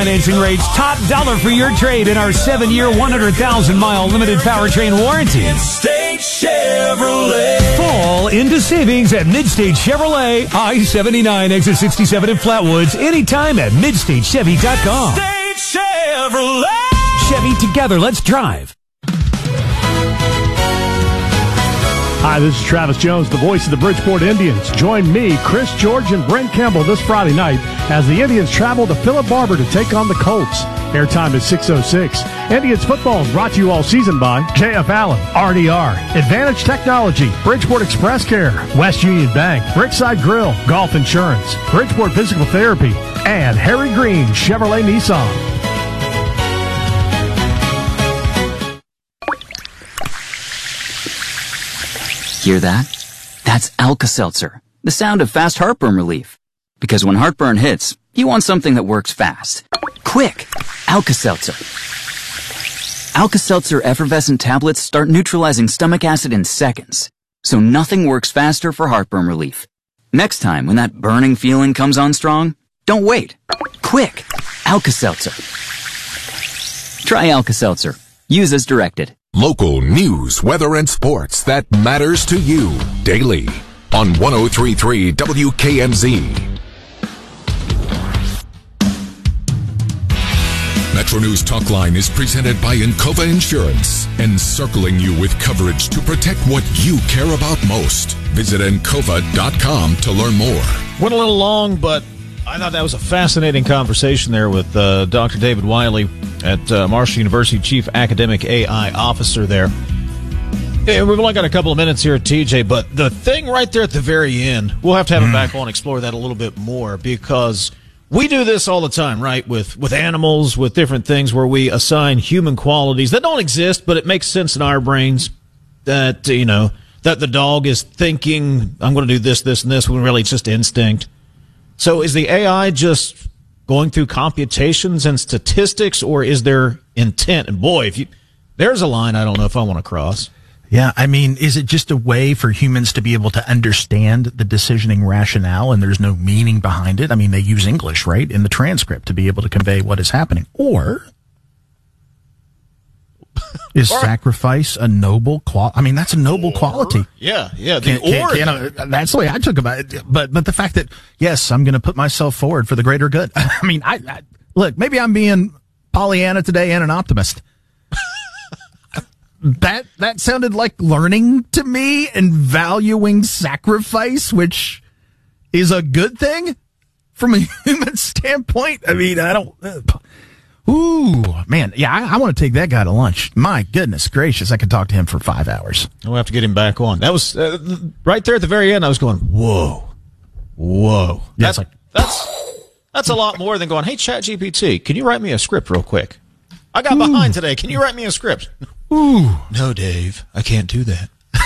financing rates, top dollar for your trade in our 7-year, 100,000-mile limited powertrain warranty. Midstate Chevrolet. Fall into savings at Midstate Chevrolet, I-79, exit 67 in Flatwoods, anytime at MidstateChevy.com. Midstate Chevrolet. Chevy, together, let's drive. Hi, this is Travis Jones, the voice of the Bridgeport Indians. Join me, Chris George, and Brent Campbell this Friday night as the Indians travel to Philip Barber to take on the Colts. Airtime is 6:06. Indians football is brought to you all season by J.F. Allen, RDR, Advantage Technology, Bridgeport Express Care, West Union Bank, Brickside Grill, Golf Insurance, Bridgeport Physical Therapy, and Harry Green Chevrolet Nissan. Hear that? That's Alka-Seltzer, the sound of fast heartburn relief. Because when heartburn hits, you want something that works fast. Quick! Alka-Seltzer. Alka-Seltzer effervescent tablets start neutralizing stomach acid in seconds. So nothing works faster for heartburn relief. Next time, when that burning feeling comes on strong, don't wait. Quick! Alka-Seltzer. Try Alka-Seltzer. Use as directed. Local news, weather, and sports that matters to you daily on 103.3 WKNZ. Metro News Talk Line is presented by Encova Insurance, encircling you with coverage to protect what you care about most. Visit Encova.com to learn more. Went a little long, but I thought that was a fascinating conversation there with Dr. David Wiley at Marshall University, Chief Academic AI Officer there. Yeah, we've only got a couple of minutes here at TJ, but the thing right there at the very end, we'll have to have him back on, explore that a little bit more, because we do this all the time, right, with animals, with different things where we assign human qualities that don't exist, but it makes sense in our brains that, you know, that the dog is thinking, I'm going to do this, this, and this, when really it's just instinct. So is the AI just going through computations and statistics, or is there intent? And boy, there's a line I don't know if I want to cross. Yeah, I mean, is it just a way for humans to be able to understand the decisioning rationale and there's no meaning behind it? I mean, they use English, right, in the transcript to be able to convey what is happening. Or is sacrifice a noble quality? I mean, that's a noble quality. Yeah. That's the way I took about it. But the fact that, yes, I'm going to put myself forward for the greater good. I mean, I look, maybe I'm being Pollyanna today and an optimist. That sounded like learning to me and valuing sacrifice, which is a good thing from a human standpoint. I mean, I don't. Ooh, man. Yeah, I want to take that guy to lunch. My goodness gracious. I could talk to him for 5 hours. We'll have to get him back on. That was right there at the very end. I was going, whoa. Yeah, That's a lot more than going, hey, ChatGPT, can you write me a script real quick? I got behind today. Can you write me a script? Ooh. No, Dave, I can't do that.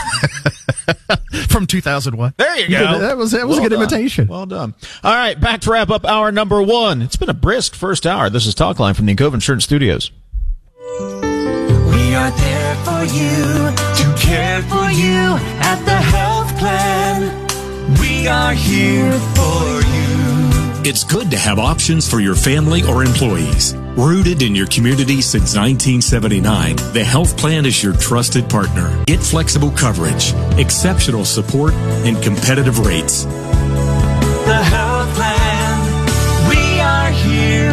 From 2001. There you go. That was a good imitation. Well done. All right, back to wrap up hour number 1. It's been a brisk first hour. This is Talk Line from the Encova Insurance Studios. We are there for you, to care for you at the health plan. We are here for you. It's good to have options for your family or employees. Rooted in your community since 1979, the Health Plan is your trusted partner. Get flexible coverage, exceptional support, and competitive rates. The Health Plan, we are here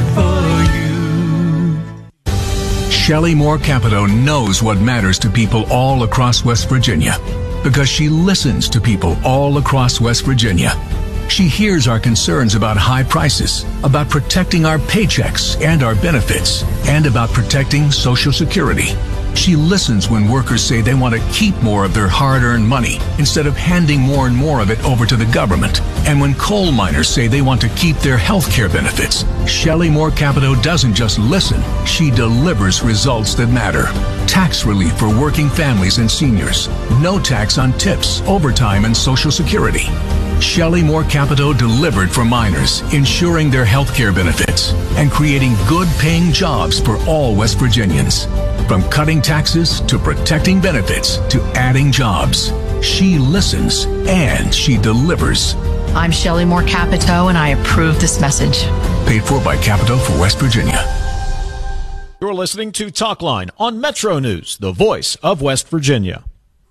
for you. Shelley Moore Capito knows what matters to people all across West Virginia because she listens to people all across West Virginia. She hears our concerns about high prices, about protecting our paychecks and our benefits, and about protecting Social Security. She listens when workers say they want to keep more of their hard-earned money instead of handing more and more of it over to the government. And when coal miners say they want to keep their health care benefits, Shelley Moore Capito doesn't just listen, she delivers results that matter. Tax relief for working families and seniors. No tax on tips, overtime, and Social Security. Shelley Moore Capito delivered for miners, ensuring their health care benefits and creating good-paying jobs for all West Virginians. From cutting taxes to protecting benefits to adding jobs, she listens and she delivers. I'm Shelley Moore Capito, and I approve this message. Paid for by Capito for West Virginia. You're listening to Talkline on Metro News, the voice of West Virginia.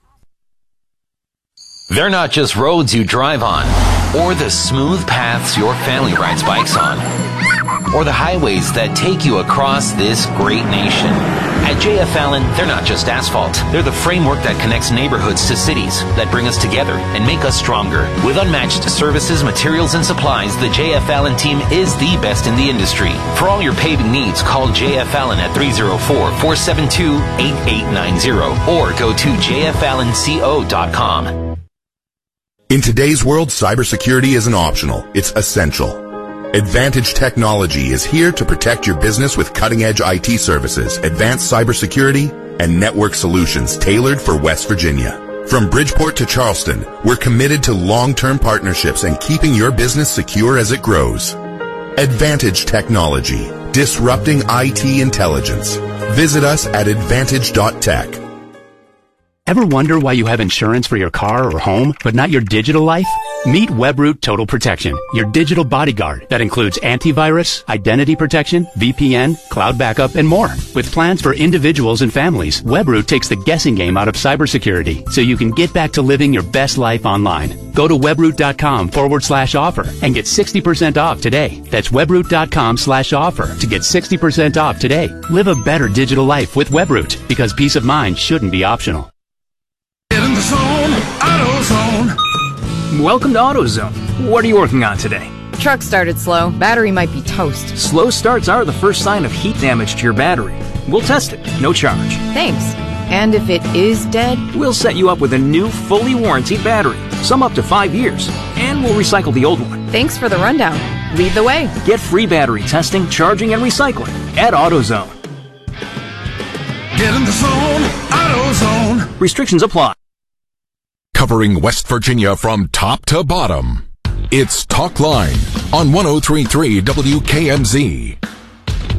They're not just roads you drive on, or the smooth paths your family rides bikes on, or the highways that take you across this great nation. At J.F. Allen, they're not just asphalt. They're the framework that connects neighborhoods to cities, that bring us together and make us stronger. With unmatched services, materials, and supplies, the J.F. Allen team is the best in the industry. For all your paving needs, call J.F. Allen at 304-472-8890 or go to jfallenco.com. In today's world, cybersecurity isn't optional, it's essential. Advantage Technology is here to protect your business with cutting-edge IT services, advanced cybersecurity, and network solutions tailored for West Virginia. From Bridgeport to Charleston, we're committed to long-term partnerships and keeping your business secure as it grows. Advantage Technology, disrupting IT intelligence. Visit us at advantage.tech. Ever wonder why you have insurance for your car or home, but not your digital life? Meet Webroot Total Protection, your digital bodyguard that includes antivirus, identity protection, VPN, cloud backup, and more. With plans for individuals and families, Webroot takes the guessing game out of cybersecurity so you can get back to living your best life online. Go to webroot.com/offer and get 60% off today. That's webroot.com/offer to get 60% off today. Live a better digital life with Webroot, because peace of mind shouldn't be optional. Get in the zone, AutoZone. Welcome to AutoZone. What are you working on today? Truck started slow. Battery might be toast. Slow starts are the first sign of heat damage to your battery. We'll test it, no charge. Thanks. And if it is dead? We'll set you up with a new, fully warranted battery, some up to 5 years, and we'll recycle the old one. Thanks for the rundown. Lead the way. Get free battery testing, charging, and recycling at AutoZone. Get in the zone, AutoZone. Restrictions apply. Covering West Virginia from top to bottom. It's Talkline on 103.3 WKMZ.